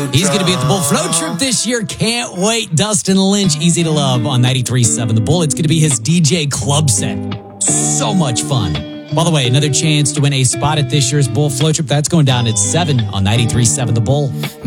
He's going to be at the Bull Float Trip this year. Can't wait. Dustin Lynch, Easy to Love on 93.7 The Bull. It's going to be his DJ club set. So much fun. By the way, another chance to win a spot at this year's Bull Float Trip. That's going down at 7 on 93.7 The Bull.